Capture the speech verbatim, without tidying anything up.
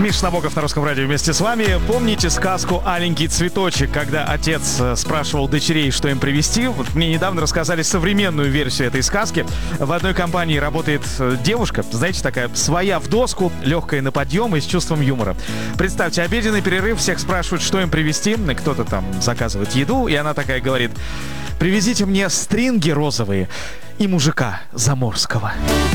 Миша Набоков на Русском радио вместе с вами. Помните сказку «Аленький цветочек», когда отец спрашивал дочерей, что им привезти? Вот мне недавно рассказали современную версию этой сказки. В одной компании работает девушка, знаете, такая своя в доску, легкая на подъем и с чувством юмора. Представьте, обеденный перерыв, всех спрашивают, что им привезти. Кто-то там заказывает еду, и она такая говорит: привезите мне стринги розовые и мужика заморского.